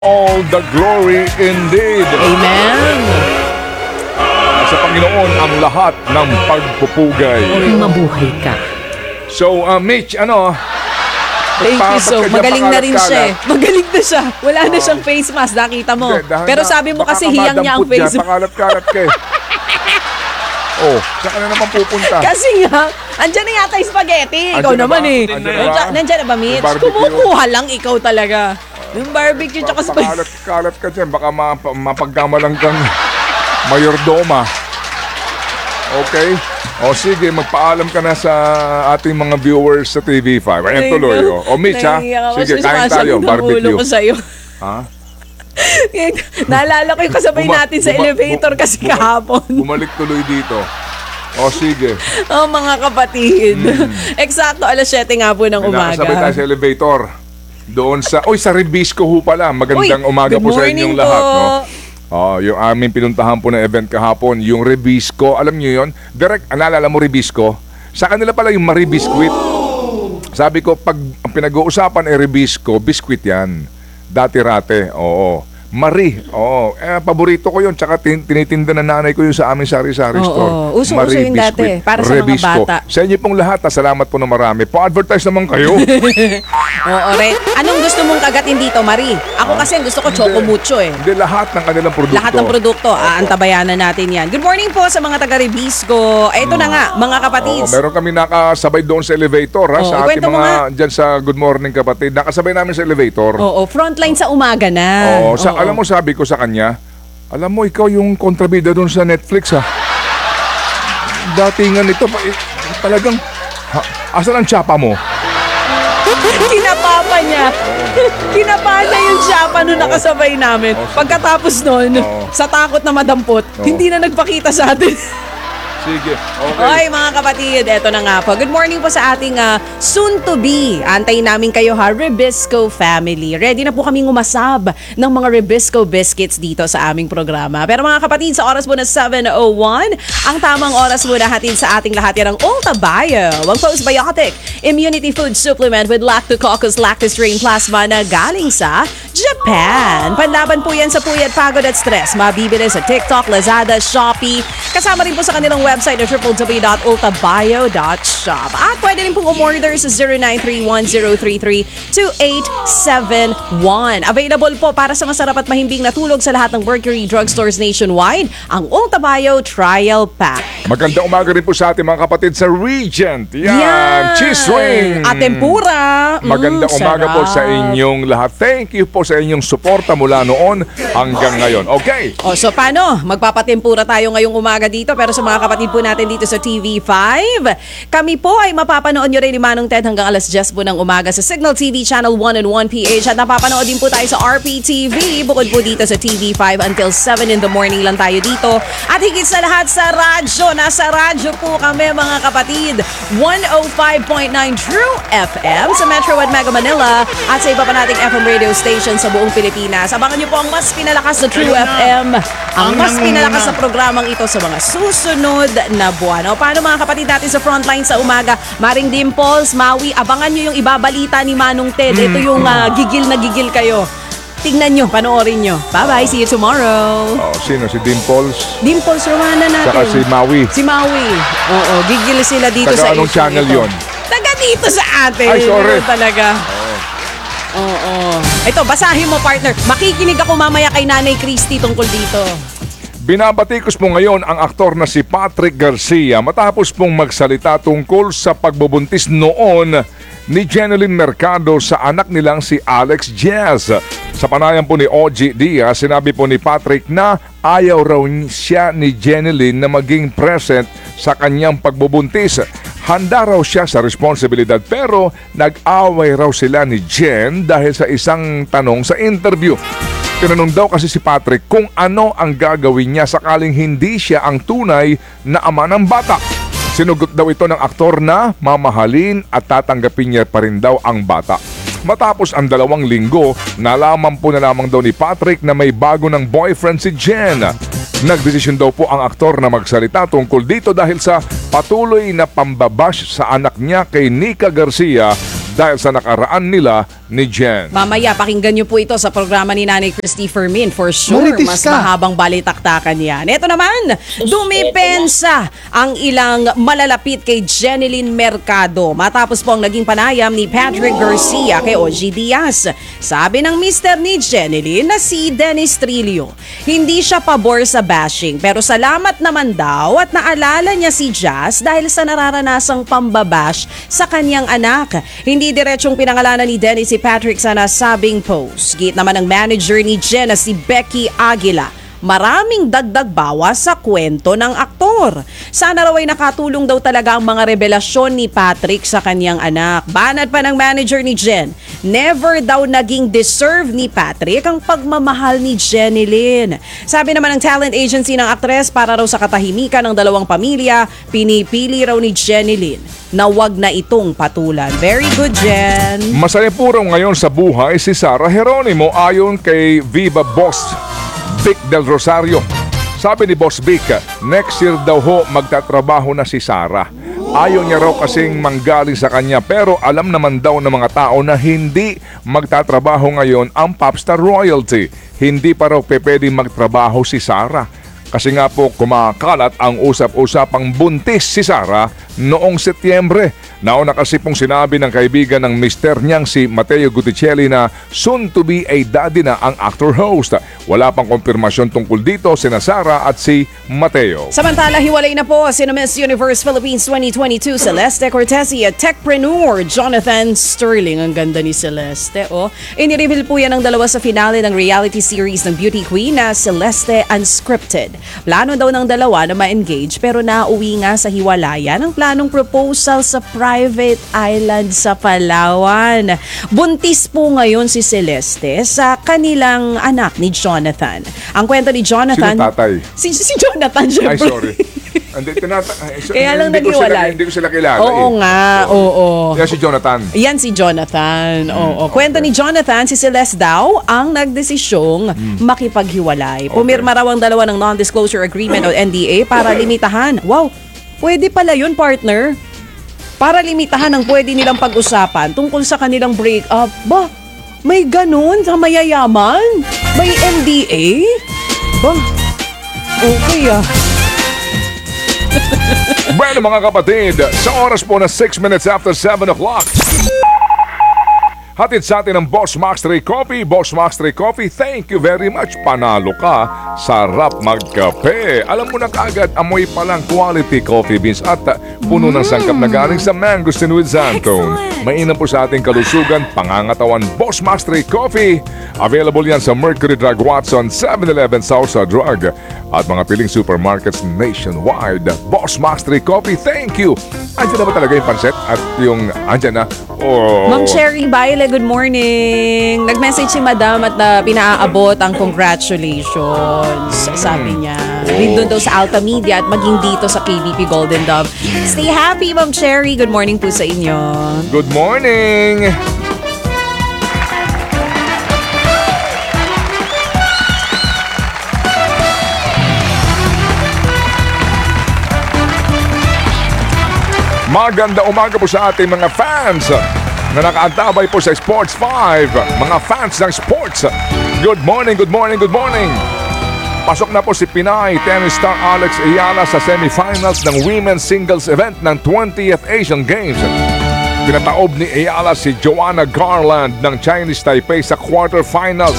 all the glory indeed. Amen. Sa Panginoon ang lahat ng pagpupugay. Mabuhay ka. So, Mitch, Thank you so. ba't ka dyan Magaling na rin siya eh. pakalat-kalat? Magaling na siya. Wala na siyang face mask. Nakita mo. Hindi, dahil Pero na- sabi mo baka kasi ka hiyang niya ang madampot face dyan, mask. Pakalat-kalat ka eh. Oh, saan ka na naman pupunta? Kasi nga, andyan na yata yung spaghetti. Ikaw Andyan na naman ba? eh. Andyan na ba? Nandyan na ba, Mitch? Yung barbecue? Kumukuha lang ikaw talaga. Yung barbecue tsaka spaghetti. Pakalat-kalat ka dyan. Baka mapagkamalang kang mayordoma. Okay? O sige, magpaalam ka na sa ating mga viewers sa TV5. Ayan tuloy. O Mitch ha? Sige, kain tayo. Barbecue. Ko sa'yo. Ha? Naalala ko yung kasabay natin sa elevator kasi kahapon. Bumalik tuloy dito. O sige. Oh, mga kapatid. Eksakto, alas 7 nga po ng umaga. Nakasabay tayo sa elevator. Doon sa... sa Ribisco ho pala. Magandang umaga good po sa morning inyong po. lahat. No? Yung aming pinuntahan po na event kahapon, yung Ribisco, alam niyo yon? Direct, naalala mo Ribisco? Sa kanila pala yung Marie Biscuit. Sabi ko, pag ang pinag-uusapan ay Ribisco, biscuit yan. Dati-rate, oo. Marie, oo. Paborito ko yun. Tsaka tinitinda na nanay ko yun sa aming sari-sari store. Uso-uso Marie yun dati, Biscuit, para sa mga Ribisco. bata. Sa inyo pong lahat, salamat po na marami. Pa-advertise naman kayo. Oo, right. Anong gusto mong kagatin dito, Marie? Ako kasi gusto ko choco mucho eh. Hindi, lahat ng kanilang produkto. Lahat ng produkto, antabayanan natin yan. Good morning po sa mga taga-Ribisco. Ito na nga, mga kapatids. Meron kami nakasabay doon sa elevator sa ating ikwento mo nga. dyan sa Good Morning Kapatid. Nakasabay namin sa elevator. Oo, frontline sa umaga na. Alam mo, sabi ko sa kanya, alam mo, ikaw yung kontrabida doon sa Netflix ha. Datingan ito, talagang, asan ang tsapa mo? Kinapapa niya. Kinapa niya yung siyapa nung nakasabay namin. Pagkatapos nun, sa takot na madampot, hindi na nagpakita sa atin. Sige, okay. Oy, mga kapatid, eto na nga po. Good morning po sa ating soon-to-be. Antayin namin kayo ha, Ribisco family. Ready na po kaming umasab ng mga Ribisco biscuits dito sa aming programa. Pero mga kapatid, sa oras po na 7:01, ang tamang oras po na hatid sa ating lahat yan ang Ulta Bio, ang postbiotic immunity food supplement with lactococcus lactostrain plasma na galing sa Japan. Panlaban po yan sa puyat, pagod at stress. Mabibili sa TikTok, Lazada, Shopee. Kasama rin po sa kanilang website na www.ultabio.shop. At pwede rin pong umorder sa 0931-033-2871. Available po para sa masarap at mahimbing na tulog sa lahat ng Mercury Drugstores nationwide, ang Ulta Bio Trial Pack. Magandang umaga rin po sa ating mga kapatid sa Regent. Yan, cheese ring. At tempura. Magandang umaga po sa sarap. inyong lahat. Thank you po sa inyong suporta mula noon hanggang ngayon. Okay. So paano? Magpapatempura tayo ngayong umaga dito, pero sa mga kapatid po natin dito sa TV5, kami po ay mapapanood nyo rin ni Manong Ted hanggang alas 10 po ng umaga sa Signal TV Channel 1 and 1PH, at napapanood din po tayo sa RPTV, bukod po dito sa TV5 until 7 in the morning lang tayo dito. At higit sa lahat sa radyo, nasa radyo po kami mga kapatid, 105.9 True FM sa Metro at Mega Manila at sa iba pa nating FM radio station sa buong Pilipinas. Abangan nyo po ang mas pinalakas na True FM, ang mas pinalakas na programang ito sa mga susunod na buwan. O paano mga kapatid natin sa frontline sa umaga? Maring Dimples, Maui, abangan nyo yung ibabalita ni Manong Ted. Ito yung gigil na gigil kayo. Tingnan nyo, panoorin nyo. Bye-bye, see you tomorrow. Sino? Si Dimples? Dimples, Romana natin. Saka si Maui. Si Maui. Oo, gigil sila dito Taga sa anong issue channel ito. yon? Taga dito sa atin. Ay, sorry. Ano talaga. Oo. Ito, basahin mo, partner. Makikinig ako mamaya kay Nanay Christy tungkol dito. Binabatikos po ngayon ang aktor na si Patrick Garcia matapos pong magsalita tungkol sa pagbubuntis noon ni Jeneline Mercado sa anak nilang si Alex Diaz. Sa panayam po ni OG Diaz, sinabi po ni Patrick na ayaw raw siya ni Jeneline na maging present sa kanyang pagbubuntis. Handa raw siya sa responsibilidad pero nag-away raw sila ni Jen dahil sa isang tanong sa interview. Tinanong daw kasi si Patrick kung ano ang gagawin niya sakaling hindi siya ang tunay na ama ng bata. Sinugot daw ito ng aktor na mamahalin at tatanggapin niya pa rin daw ang bata. Matapos ang 2 linggo, nalaman po na lamang daw ni Patrick na may bago ng boyfriend si Jen. Nagdesisyon daw po ang aktor na magsalita tungkol dito dahil sa patuloy na pambabash sa anak niya kay Nika Garcia dahil sa nakaraan nila ni Jen. Mamaya, pakinggan niyo po ito sa programa ni Nanay Christy Fermin. For sure, Marites mas ka. mahabang balitaktakan yan. Ito naman, dumipensa ang ilang malalapit kay Jeneline Mercado matapos po ang naging panayam ni Patrick Garcia kay OG Diaz. Sabi ng mister ni Jeneline na si Dennis Trillo, hindi siya pabor sa bashing pero salamat naman daw at naalala niya si Jazz dahil sa nararanasang pambabash sa kanyang anak. Hindi diretsong pinangalanan ni Dennis si Patrick sa nasabing post. Git naman ng manager ni Jen na si Becky Aguila, maraming dagdag bawas sa kwento ng aktor. Sana raw ay nakatulong daw talaga ang mga revelasyon ni Patrick sa kanyang anak. Banat pa ng manager ni Jen, never daw naging deserve ni Patrick ang pagmamahal ni Jeneline. Sabi naman ng talent agency ng aktres, para raw sa katahimikan ng dalawang pamilya, pinipili raw ni Jeneline na wag na itong patulan. Very good, Jen. Masaya po raw ngayon sa buhay si Sarah Geronimo ayon kay Viva Boss Vic Del Rosario. Sabi ni Boss Vic, next year daw ho magtatrabaho na si Sarah. Ayaw niya raw kasing manggaling sa kanya pero alam naman daw ng mga tao na hindi magtatrabaho ngayon ang Popstar Royalty. Hindi pa raw pwedeng magtrabaho si Sarah. Kasi nga po kumakalat ang usap-usapang buntis si Sarah noong Setyembre. Nauna kasi pong sinabi ng kaibigan ng mister niyang si Mateo Gutticelli na soon to be a daddy na ang actor-host. Wala pang konfirmasyon tungkol dito sina Sarah at si Mateo. Samantala, hiwalay na po si Miss Universe Philippines 2022 Celeste Cortesi at techpreneur Jonathan Sterling. Ang ganda ni Celeste, oh. Inireveal po yan ng dalawa sa finale ng reality series ng Beauty Queen na Celeste Unscripted. Plano daw ng dalawa na ma-engage pero nauwi nga sa hiwalayan ang planong proposal sa private island sa Palawan. Buntis po ngayon si Celeste sa kanilang anak ni Jonathan. Ang kwento ni Jonathan... Sino tatay? Si Jonathan, syempre. Ay, sorry. Kaya lang naghiwalay. Hindi ko sila kilala. Oo nga, oo. Yan si Jonathan. Yan si Jonathan. Oo. Kwento ni Jonathan, si Celeste daw ang nagdesisyong makipaghiwalay. Pumirma raw ang dalawa ng non-disclosure agreement o NDA para limitahan. Wow, pwede pala yun, partner. Para limitahan ang pwede nilang pag-usapan tungkol sa kanilang breakup. Ba, may ganun sa mayayaman? May NDA? Ba, okay ah. Bueno mga kapatid, sa oras po na 6 minutes after 7 o'clock. Hatid sa atin ng Boss Max 3 Coffee. Boss Max 3 Coffee, thank you very much. Panalo ka. Sarap magkape. Alam mo na kaagad, amoy palang quality coffee beans at puno ng sangkap na galing sa mangosteen with xanthan. Mainam po sa ating kalusugan, pangangatawan. Boss Max 3 Coffee. Available yan sa Mercury Drug Watson, 7-Eleven, Sousa Drug at mga piling supermarkets nationwide. Boss Max 3 Coffee, thank you. Andiyan na ba talaga yung panset at yung andyan na? Oh. Ma'am Cherry Baile, good morning. Nag-message si Madam at pinaaabot ang congratulations. Sabi niya, doon daw sa Altamedia at maging dito sa KBP Golden Dove. Stay happy, Ma'am Cherry. Good morning po sa inyo. Good morning! Maganda umaga po sa ating mga fans na nakaantabay po sa Sports 5. Mga fans ng sports, good morning, good morning, good morning. Pasok na po si Pinay tennis star Alex Ayala sa semifinals ng women's singles event ng 20th Asian Games. Pinataob ni Ayala si Joanna Garland ng Chinese Taipei sa quarterfinals.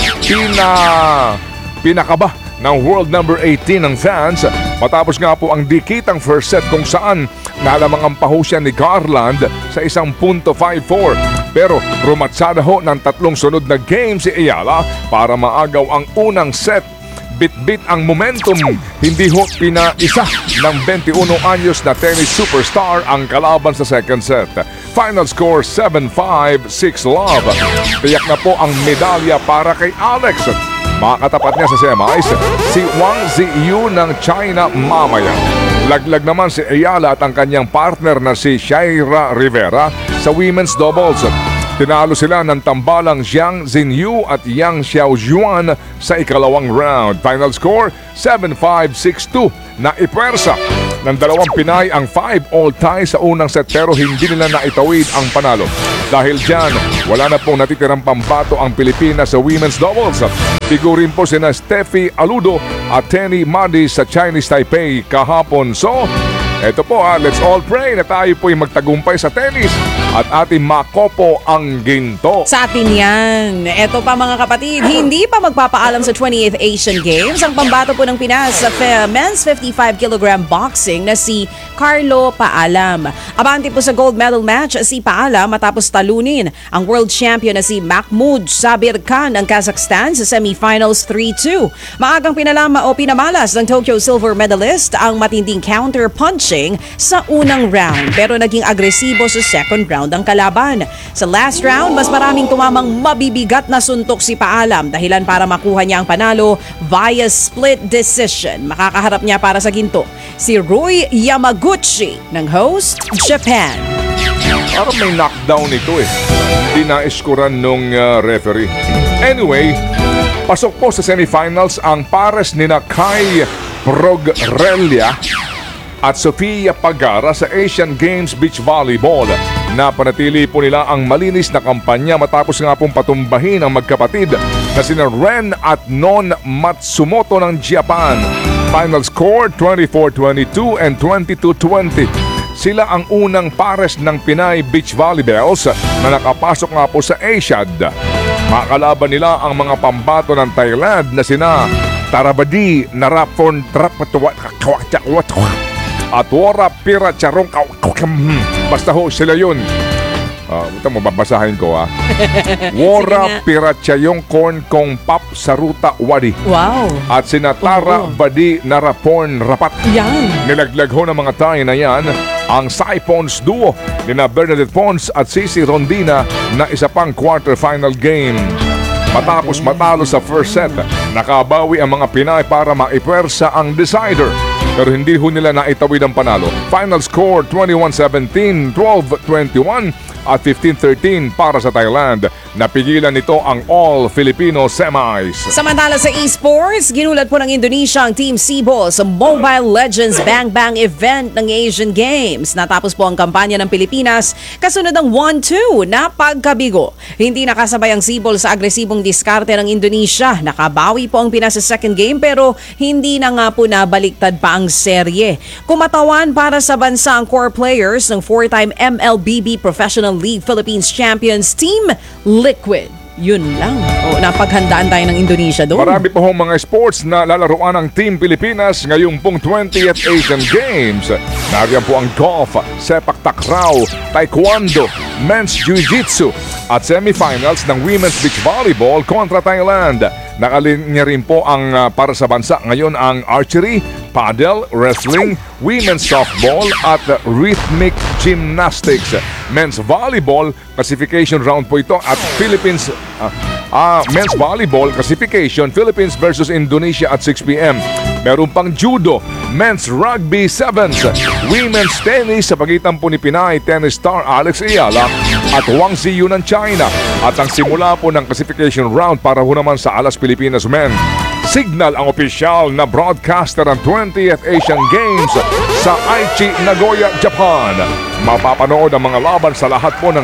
Pinakaba ng world number 18 ng fans matapos nga po ang dikitang first set kung saan nalamang ang pahusya ni Garland sa 1.54. Pero rumatsada ho ng 3 sunod na game si Ayala para maagaw ang unang set. Bit-bit ang momentum, hindi ho pinaisa ng 21 anyos na tennis superstar ang kalaban sa second set. Final score 7-5, 6-love. Tiyak na po ang medalya para kay Alex. Makakatapat niya sa semis si Wang Ziyu ng China mamaya. Laglag naman si Ayala at ang kanyang partner na si Shaira Rivera sa women's doubles. Tinalo sila ng tambalang Jiang Xinyu at Yang Xiaojuan sa ikalawang round. Final score 7-5, 6-2 na ipwersa ng dalawang Pinay ang 5-all tie sa unang set pero hindi nila naitawid ang panalo. Dahil dyan, wala na pong natitirang pambato ang Pilipinas sa women's doubles. Figurin po sina Steffi Aludo at Tenny Madi sa Chinese Taipei kahapon. So, eto po let's all pray na tayo po'y magtagumpay sa tennis at ating makopo ang ginto. Sa atin yan. Eto pa mga kapatid, hindi pa magpapaalam sa 28th Asian Games ang pambato po ng Pinas sa men's 55kg boxing na si Carlo Paalam. Abante po sa gold medal match si Paalam matapos talunin ang world champion na si Mahmoud Sabir Khan ng Kazakhstan sa semifinals 3-2. Maagang pinamalas ng Tokyo silver medalist ang matinding counter-punching sa unang round pero naging agresibo sa second round ang kalaban. Sa last round, mas maraming tumamang mabibigat na suntok si Paalam dahilan para makuha niya ang panalo via split decision. Makakaharap niya para sa ginto si Rui Yamaguchi ng host Japan. Parang may knockdown ito Hindi na-iskuran nung referee. Anyway, pasok po sa semifinals ang pares nina Kai Progrelia at Sofia Pagara sa Asian Games Beach Volleyball. Napanatili po nila ang malinis na kampanya matapos nga pong patumbahin ang magkapatid na sina Ren at Non Matsumoto ng Japan. Final score 24-22 and 22-20. Sila ang unang pares ng Pinay Beach Volleyballs na nakapasok nga po sa Asiad. Makakalaban nila ang mga pambato ng Thailand na sina Tarabadi Narapon at Wara Pira Charong. Basta ho sila yun. Ito mo, babasahin ko Wara Pira Chayong Korn Kong Pap Saruta Wadi. Wow. At sinatara Badi Narapon Rapat. Yan. Nilaglag ho ng mga tayo na yan ang Sai Pons duo ni na Bernadette Pons at Cici Rondina na isa pang quarterfinal game. Matapos matalo sa first set, nakabawi ang mga Pinay para maipwersa ang decider. Pero hindi ho nila naitawid ang panalo. Final score 21-17, 12-21 at 15-13 para sa Thailand. Napigilan nito ang all-Filipino semis. Samantala sa esports, ginulat po ng Indonesia ang Team Cebol sa Mobile Legends Bang Bang event ng Asian Games. Natapos po ang kampanya ng Pilipinas kasunod ng 1-2 na pagkabigo. Hindi nakasabay ang Cebol sa agresibong diskarte ng Indonesia. Nakabawi po ang Pinas sa second game pero hindi na nga po nabaliktad pa ang serye. Kumatawan para sa bansa ang core players ng 4-time MLBB Professional League Philippines Champions Team Liquid. Yun lang. Napaghandaan tayo ng Indonesia doon. Marami pa hong mga sports na lalaruan ng Team Pilipinas ngayong pong 20th Asian Games. Nariyan po ang golf, sepak takraw, taekwondo, men's jiu-jitsu at semifinals ng women's beach volleyball kontra Thailand. Nakalinya rin po ang para sa bansa ngayon ang archery, paddle, wrestling, women's softball at rhythmic gymnastics. Men's volleyball classification round po ito at Philippines men's volleyball classification Philippines versus Indonesia at 6 p.m. Meron pang judo, men's rugby sevens, women's tennis sa pagitan po ni Pinay tennis star Alex Ayala at Wang Ziyu ng China. At ang simula po ng classification round para ho naman sa Alas Pilipinas Men. Signal ang opisyal na broadcaster ng 20th Asian Games sa Aichi, Nagoya, Japan. Mapapanood ang mga laban sa lahat po ng